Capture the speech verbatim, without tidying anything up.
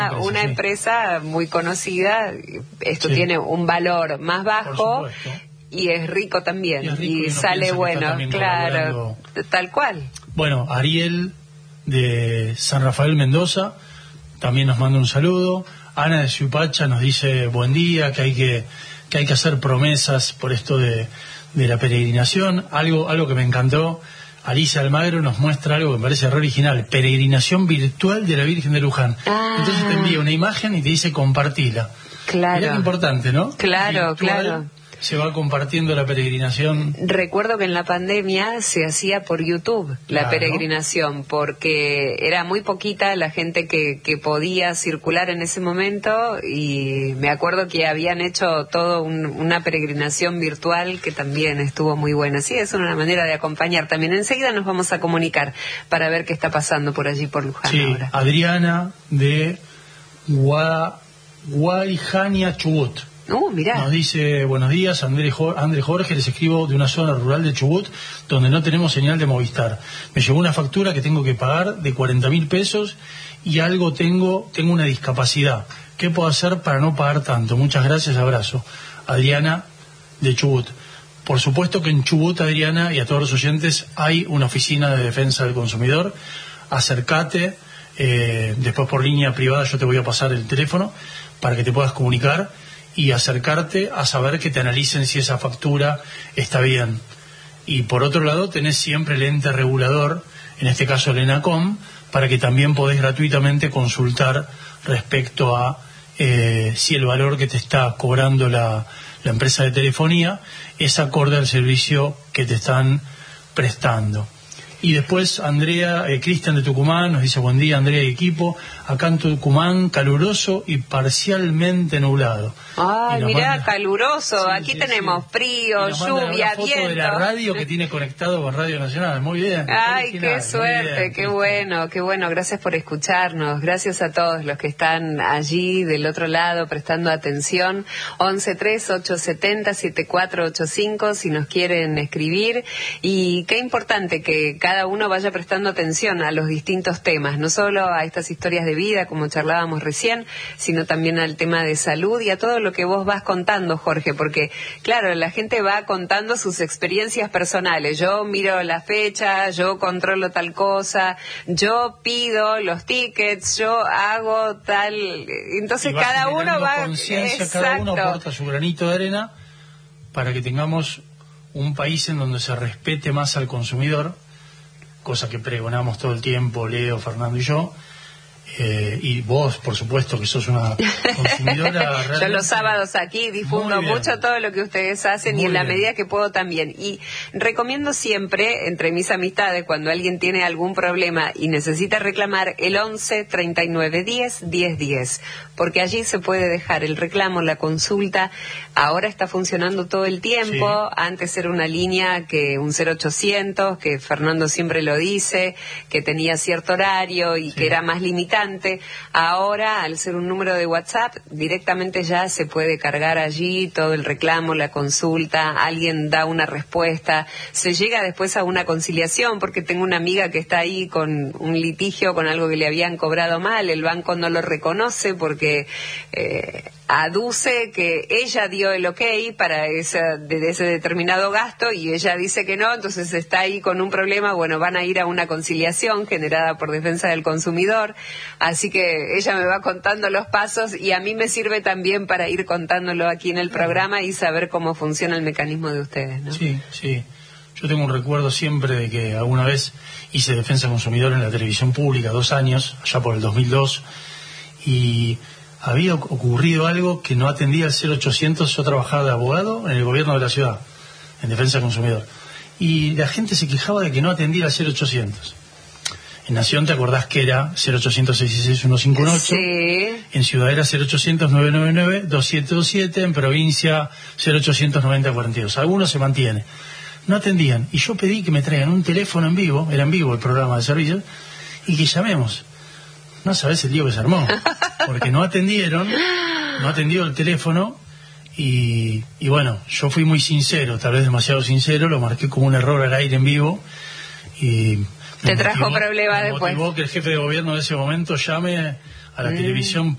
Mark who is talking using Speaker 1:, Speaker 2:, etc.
Speaker 1: empresa,
Speaker 2: una
Speaker 1: sí.
Speaker 2: empresa muy conocida, esto
Speaker 1: Sí.
Speaker 2: tiene un valor más bajo
Speaker 1: Por supuesto.
Speaker 2: y es rico también,
Speaker 1: Y es rico
Speaker 2: y,
Speaker 1: y uno
Speaker 2: sale
Speaker 1: piensa que está
Speaker 2: bueno,
Speaker 1: también
Speaker 2: claro,
Speaker 1: colaborando.
Speaker 2: tal cual.
Speaker 1: Bueno, Ariel de San Rafael Mendoza también nos manda un saludo. Ana de Suipacha nos dice buen día, que hay que, que hay que hacer promesas por esto de, de la peregrinación. Algo, algo que me encantó, Alicia Almagro nos muestra algo que me parece re original, peregrinación virtual de la Virgen de Luján.
Speaker 2: Ah.
Speaker 1: Entonces te envía una imagen y te dice compartila.
Speaker 2: Claro.
Speaker 1: Mirá qué importante, ¿no?
Speaker 2: Claro,
Speaker 1: Virtual,
Speaker 2: claro.
Speaker 1: Se va compartiendo la peregrinación.
Speaker 2: Recuerdo que en la pandemia se hacía por YouTube la
Speaker 1: Claro.
Speaker 2: peregrinación, porque era muy poquita la gente que, que podía circular en ese momento, y me acuerdo que habían hecho todo un, una peregrinación virtual que también estuvo muy buena. Sí, es una manera de acompañar también. Enseguida nos vamos a comunicar para ver qué está pasando por allí por Luján
Speaker 1: Sí,
Speaker 2: ahora.
Speaker 1: Adriana de Gua- Guaijania, Chubut.
Speaker 2: Uh, mirá.
Speaker 1: Nos dice, buenos días, André, Jo- André Jorge, les escribo de una zona rural de Chubut donde no tenemos señal de Movistar. Me llegó una factura que tengo que pagar de cuarenta mil pesos y algo tengo, tengo una discapacidad. ¿Qué puedo hacer para no pagar tanto? Muchas gracias, abrazo. Adriana de Chubut. Por supuesto que en Chubut, Adriana, y a todos los oyentes, hay una oficina de defensa del consumidor. Acércate, eh, después por línea privada yo te voy a pasar el teléfono para que te puedas comunicar y acercarte a saber que te analicen si esa factura está bien. Y por otro lado tenés siempre el ente regulador, en este caso el ENACOM, para que también podés gratuitamente consultar respecto a eh, si el valor que te está cobrando la, la empresa de telefonía es acorde al servicio que te están prestando. Y después Andrea, eh, Cristian de Tucumán nos dice buen día Andrea y equipo, acá en Tucumán caluroso y parcialmente nublado.
Speaker 2: Ay,
Speaker 1: Y nos
Speaker 2: mirá,
Speaker 1: manda-
Speaker 2: caluroso,
Speaker 1: Sí,
Speaker 2: aquí
Speaker 1: sí,
Speaker 2: tenemos
Speaker 1: sí.
Speaker 2: frío,
Speaker 1: Y nos manda
Speaker 2: lluvia,
Speaker 1: una foto
Speaker 2: viento.
Speaker 1: de la radio que tiene conectado con Radio Nacional, muy bien.
Speaker 2: Ay,
Speaker 1: original,
Speaker 2: qué
Speaker 1: muy
Speaker 2: suerte,
Speaker 1: bien,
Speaker 2: qué
Speaker 1: Cristian.
Speaker 2: bueno, qué bueno. Gracias por escucharnos. Gracias a todos los que están allí del otro lado prestando atención. once tres ocho siete cero siete cuatro ocho cinco si nos quieren escribir. Y qué importante que cada uno vaya prestando atención a los distintos temas, no solo a estas historias de vida como charlábamos recién, sino también al tema de salud y a todo lo que vos vas contando, Jorge, porque claro, la gente va contando sus experiencias personales. Yo miro la fecha, yo controlo tal cosa, yo pido los tickets, yo hago tal, entonces
Speaker 1: Y va
Speaker 2: cada uno
Speaker 1: generando
Speaker 2: va,
Speaker 1: conciencia, cada uno
Speaker 2: exacto,
Speaker 1: aporta su granito de arena para que tengamos un país en donde se respete más al consumidor, cosa que pregonamos todo el tiempo, Leo, Fernando y yo, eh, y vos, por supuesto, que sos una consumidora realmente.
Speaker 2: Yo los sábados aquí difundo
Speaker 1: Muy bien.
Speaker 2: mucho todo lo que ustedes hacen
Speaker 1: Muy
Speaker 2: y en la
Speaker 1: bien.
Speaker 2: medida que puedo también. Y recomiendo siempre, entre mis amistades, cuando alguien tiene algún problema y necesita reclamar, el once treinta y nueve diez diez diez, porque allí se puede dejar el reclamo, la consulta. Ahora está funcionando todo el tiempo.
Speaker 1: Sí.
Speaker 2: Antes era una línea que un cero ochocientos, que Fernando siempre lo dice, que tenía cierto horario y
Speaker 1: Sí.
Speaker 2: que era más limitante. Ahora, al ser un número de WhatsApp, directamente ya se puede cargar allí todo el reclamo, la consulta, alguien da una respuesta, se llega después a una conciliación, porque tengo una amiga que está ahí con un litigio, con algo que le habían cobrado mal, el banco no lo reconoce porque eh, aduce que ella dio el ok para esa, de ese determinado gasto y ella dice que no, entonces está ahí con un problema. Bueno, van a ir a una conciliación generada por Defensa del Consumidor, así que ella me va contando los pasos y a mí me sirve también para ir contándolo aquí en el programa y saber cómo funciona el mecanismo de ustedes, ¿no?
Speaker 1: Sí, sí. Yo tengo un recuerdo siempre de que alguna vez hice Defensa del Consumidor en la televisión pública, dos años, allá por el dos mil dos, y había ocurrido algo que no atendía al cero ochocientos. Yo trabajaba de abogado en el gobierno de la ciudad, en Defensa del Consumidor, y la gente se quejaba de que no atendía al cero ochocientos. En Nación, ¿te acordás que era cero ochocientos seis seis seis uno cinco ocho?
Speaker 2: Sí.
Speaker 1: En Ciudad era cero ochocientos nueve nueve nueve dos siete dos siete, en provincia cero ochocientos noventa cuarenta y dos. Algunos se mantiene. No atendían, y yo pedí que me traigan un teléfono en vivo, era en vivo el programa de servicios, y que llamemos. No sabés el lío que se armó, porque no atendieron, no atendió el teléfono, y, y bueno, yo fui muy sincero, tal vez demasiado sincero, lo marqué como un error al aire en vivo, y
Speaker 2: Te trajo problemas
Speaker 1: me
Speaker 2: después.
Speaker 1: motivó que el jefe de gobierno de ese momento llame a la
Speaker 2: Mm.
Speaker 1: televisión